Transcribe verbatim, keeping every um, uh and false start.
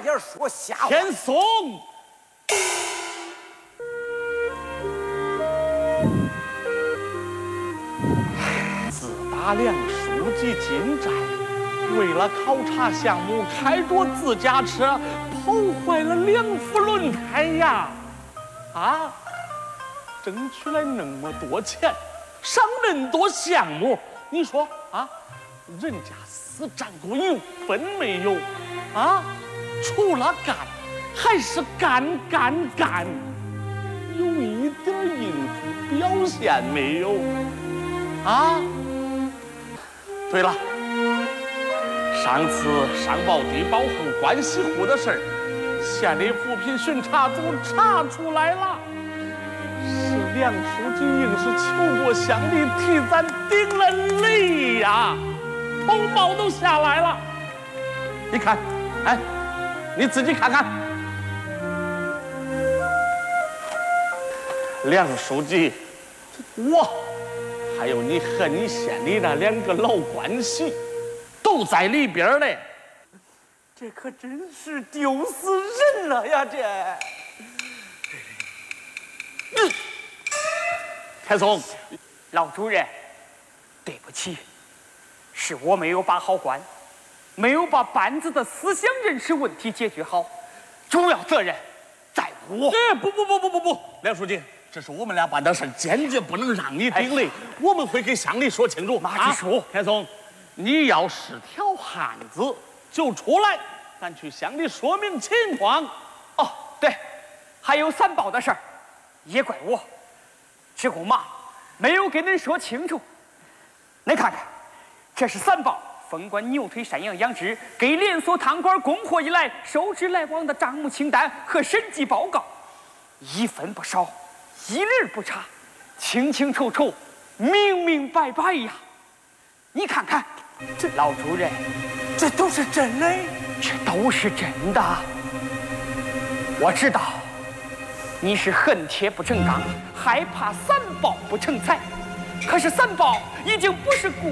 点说瞎话。 田松，自打梁书记进寨，为了考察项目，开着自家车跑坏了两副轮胎呀！啊，争取来那么多钱，上那么多项目，你说啊，人家死战过一分没有？啊，除了干，还是干干干，有一点应付表现没有？啊？对了。上次上报地保护关系户的事儿，县里扶贫巡查组查出来了，是梁书记硬是求过乡里替咱顶了雷呀，头毛都下来了。你看，哎，你自己看看，梁书记，我还有你和你县里那两个老关系。都在里边嘞， 这可真是丢死人了呀！这， 嗯，田松， 老主任，对不起，是我没有把好关，没有把班子的思想认识问题解决好，主要责任在我。 哎，不不不不不不，梁书记，这是我们俩办的事，坚决不能让你顶雷，哎、我们会给乡里说清楚。 马局说， 田松。你要是条汉子，就出来，咱去乡里说明情况。 哦，对，还有三宝的事儿，也怪我，只顾忙，没有给您说清楚。您看看，这是三宝封管牛腿山羊养殖，给连锁汤馆供货以来收支来往的账目清单和审计报告，一分不少，一厘不差，清清楚楚，明明白白呀。你看看。这老主任， 这都是真的， 这都是真的。我知道你是恨铁不成钢，害怕三宝不成才，可是三宝已经不是故